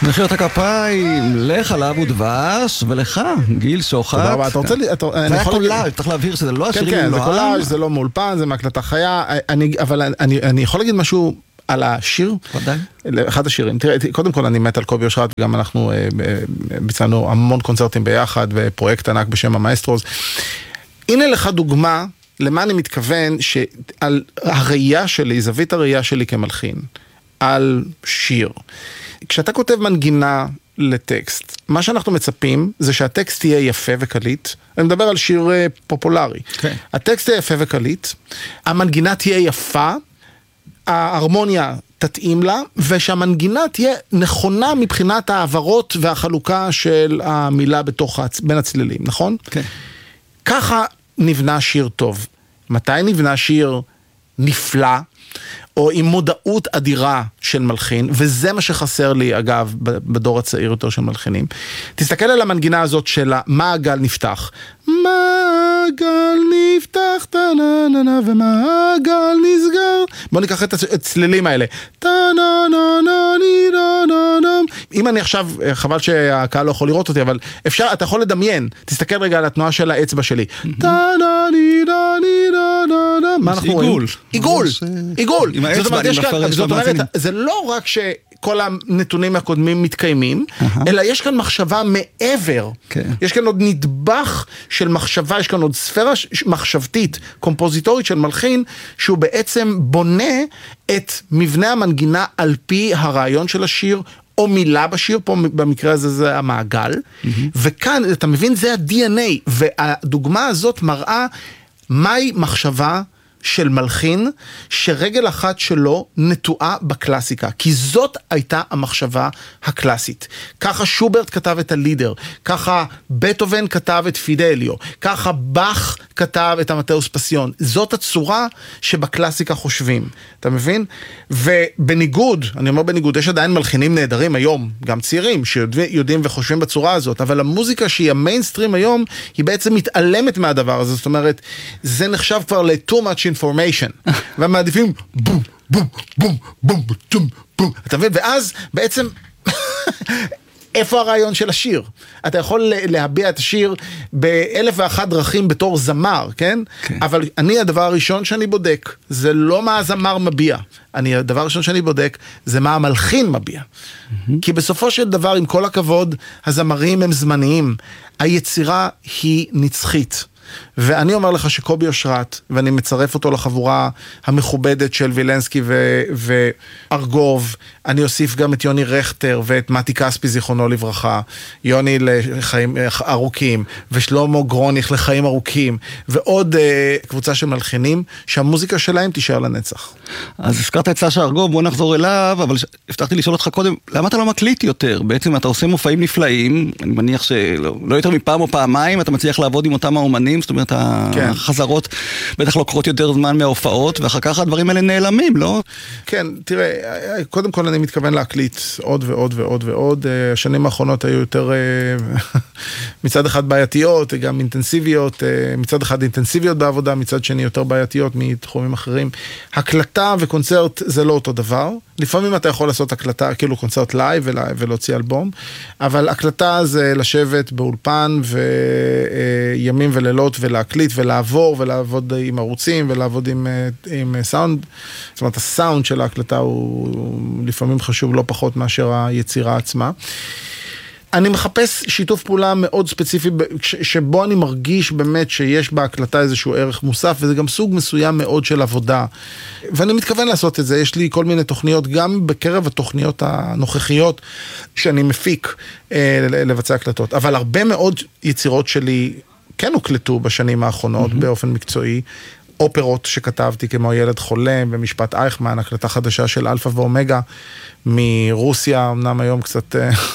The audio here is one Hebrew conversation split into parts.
מחיאות הכפיים לחלב ודבש, ולך, גיל שוחט. תודה רבה, אתה רוצה לי... זה היה קולאז', צריך להבהיר שזה לא השירים כן, במלואם. זה קולאז', זה לא מאולפן, זה מהקלטה חיה, אבל אני יכול להגיד משהו על השיר? ודאי. אחד השירים. תראה, קודם כל אני מת על קובי אושרת, וגם אנחנו ביצענו המון קונצרטים ביחד, ופרויקט ענק בשם המאסטרוס. הנה לך דוגמה למה אני מתכוון, שעל הראייה שלי, זווית הראייה שלי כמלחין, על שיר. כשאתה כותב מנגינה לטקסט, מה שאנחנו מצפים זה שהטקסט יהיה יפה וקליט. אני מדבר על שיר פופולרי. כן. הטקסט יהיה יפה וקליט, המנגינה תהיה יפה, ההרמוניה תתאים לה, ושהמנגינה תהיה נכונה מבחינת העברות והחלוקה של המילה בין הצלילים, נכון? כן. ככה נבנה שיר טוב. מתי נבנה שיר נפלא, או עם מודעות אדירה של מלחין, וזה מה שחסר לי, אגב, בדור הצעיר יותר של מלחינים. תסתכל על המנגינה הזאת של מעגל נפתח. מעגל נפתח, טה-נה-נה-נה, ומעגל נסגר. בואו ניקח את הצלילים האלה. טה-נה-נה-נה-נה-נה-נה. אם אני עכשיו, חבל שהקהל לא יכול לראות אותי, אבל אפשר, אתה יכול לדמיין. תסתכל רגע על התנועה של האצבע שלי. טה-נה-נה-נה-נה-נה. מה אנחנו רואים? עיגול. עיגול. זאת אומרת, זה לא רק שכל הנתונים הקודמים מתקיימים, אלא יש כאן מחשבה מעבר. יש כאן עוד נדבך של מחשבה, יש כאן עוד ספירה מחשבתית, קומפוזיטורית של מלחין, שהוא בעצם בונה את מבנה המנגינה על פי הרעיון של השיר, או מילה בשיר, פה במקרה הזה זה המעגל, וכאן, אתה מבין, זה ה-DNA, והדוגמה הזאת מראה מהי מחשבה של מלחין, שרגל אחת שלו נטועה בקלאסיקה, כי זאת הייתה המחשבה הקלאסית. ככה שוברט כתב את הלידר, ככה בטהובן כתב את פידליו, ככה באך כתב את המטאוס פסיון. זאת הצורה שבקלאסיקה חושבים, אתה מבין? ובניגוד, אני אומר בניגוד, יש עדיין מלחינים נהדרים היום, גם צעירים, שיודעים וחושבים בצורה הזאת, אבל המוזיקה שהיא המיינסטרים היום, היא בעצם מתעלמת מהדבר הזה, זאת אומרת, זה נחשב כבר ל-too much information, ומעדיפים בום, בום, בום, בום, בום, בום, אתה מבין? ואז בעצם, איפה הרעיון של השיר? אתה יכול להביע את השיר באלף ואחת דרכים בתור זמר, כן? אבל הדבר הראשון שאני בודק, זה לא מה הזמר מביע. הדבר הראשון שאני בודק, זה מה המלחין מביע. כי בסופו של דבר, עם כל הכבוד, הזמרים הם זמניים. היצירה היא נצחית. ואני אומר לך שקובי אושרת, ואני מצרף אותו לחבורה המכובדת של וילנסקי וארגוב, אני אוסיף גם את יוני רכטר ואת מתי כספי זיכרונו לברכה, יוני לחיים ארוכים, ושלמה גרוניך לחיים ארוכים, ועוד קבוצה של מלחינים, שהמוזיקה שלהם תישאר לנצח. אז הזכרת את סשה ארגוב, בוא נחזור אליו, אבל הבטחתי לשאול אותך קודם, למה אתה לא מקליט יותר? בעצם אתה עושה מופעים נפלאים, אני מניח שלא יותר מפעם או פעמיים, אתה מצליח לעבוד עם אותם האומנים, זאת אומרת, החזרות בטח לוקחות יותר זמן מההופעות, ואחר כך הדברים האלה נעלמים, לא? כן, תראה, קודם כל אני מתכוון להקליט עוד ועוד ועוד ועוד. השנים האחרונות היו יותר מצד אחד בעייתיות, גם אינטנסיביות, מצד אחד אינטנסיביות בעבודה, מצד שני יותר בעייתיות מתחומים אחרים. הקלטה וקונצרט זה לא אותו דבר. לפעמים אתה יכול לעשות הקלטה, כאילו קונצרט לייב ולהוציא אלבום, אבל הקלטה זה לשבת באולפן וימים ולילות ולהקליט ולעבור ולעבוד עם ערוצים ולעבוד עם סאונד. זאת אומרת, הסאונד של ההקלטה הוא לפעמים חשוב לא פחות מאשר היצירה עצמה. אני מחפש שיתוף פעולה מאוד ספציפי, שבו אני מרגיש באמת שיש בהקלטה איזשהו ערך מוסף, וזה גם סוג מסוים מאוד של עבודה. ואני מתכוון לעשות את זה, יש לי כל מיני תוכניות, גם בקרב התוכניות הנוכחיות, שאני מפיק לבצע הקלטות. אבל הרבה מאוד יצירות שלי כן הוקלטו בשנים האחרונות באופן מקצועי, אופרות שכתבתי כמו ילד חולם ומשפט אייכמן, הקלטה חדשה של אלפא ואומגה מרוסיה, אמנם היום קצת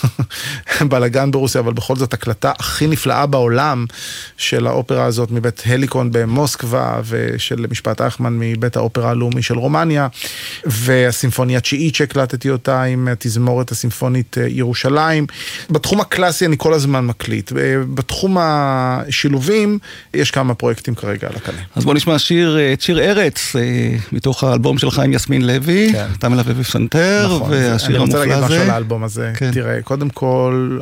בלגן ברוסיה, אבל בכל זאת הקלטה הכי נפלאה בעולם של האופרה הזאת מבית הליקון במוסקבה, ושל משפט אייכמן מבית האופרה הלאומי של רומניה, והסימפוניה התשיעית שהקלטתי אותה עם תזמורת הסימפונית ירושלים. בתחום הקלאסי אני כל הזמן מקליט, בתחום השילובים יש כמה פרויקטים כרגע על הקנה. אז בוא נשמע שיר את שיר ארץ, מתוך האלבום שלך עם יסמין לוי, אתה מלווה בפסנתר, והשיר המופלא הזה. אני רוצה להגיד משהו על האלבום הזה. תראה, קודם כל,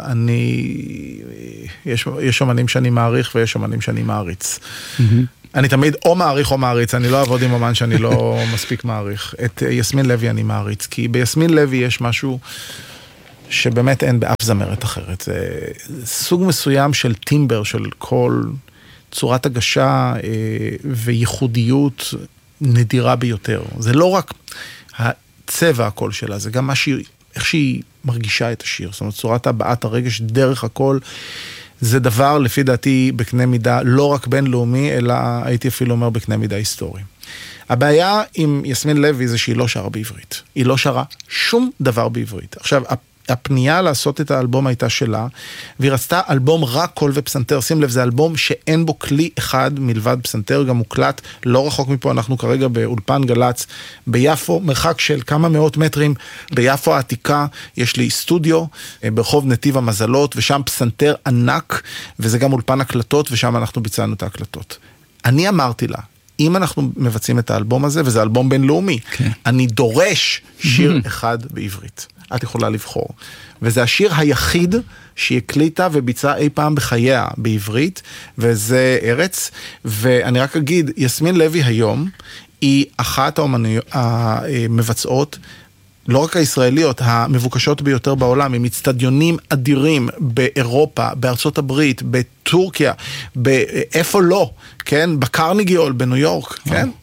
יש אומנים שאני מעריך ויש אומנים שאני מעריץ. אני תמיד או מעריך או מעריץ, אני לא אעבוד עם אומן שאני לא מספיק מעריך. את יסמין לוי אני מעריץ, כי ביסמין לוי יש משהו שבאמת אין באף זמרת אחרת. זה סוג מסוים של טימבר, של כל צורת הגשה וייחודיות נדירה ביותר. זה לא רק הצבע הקול שלה, זה גם איך שהיא מרגישה את השיר. זאת אומרת, צורת הבעת הרגש דרך הכל, זה דבר לפי דעתי בקנה מידה לא רק בינלאומי, אלא הייתי אפילו אומר בקנה מידה היסטורי. הבעיה עם יסמין לוי זה שהיא לא שרה בעברית. היא לא שרה שום דבר בעברית. עכשיו, הפנייה לעשות את האלבום הייתה שלה, והיא רצתה אלבום רק קול ופסנתר. שים לב, זה אלבום שאין בו כלי אחד מלבד פסנתר, גם מוקלט לא רחוק מפה, אנחנו כרגע באולפן גלץ ביפו, מרחק של כמה מאות מטרים, ביפו העתיקה יש לי סטודיו ברחוב נתיב המזלות, ושם פסנתר ענק, וזה גם אולפן הקלטות, ושם אנחנו ביצענו את ההקלטות. אני אמרתי לה, אם אנחנו מבצעים את האלבום הזה, וזה אלבום בינלאומי, אני דורש שיר אחד בעברית. את יכולה לבחור. וזה השיר היחיד שהיא הקליטה וביצעה אי פעם בחייה בעברית, וזה ארץ. ואני רק אגיד, יסמין לוי היום היא אחת המבצעות, לא רק הישראליות, המבוקשות ביותר בעולם, עם אצטדיונים אדירים באירופה, בארצות הברית, בטורקיה, באיפה לא, כן? בקרניגי הול, בניו יורק, כן?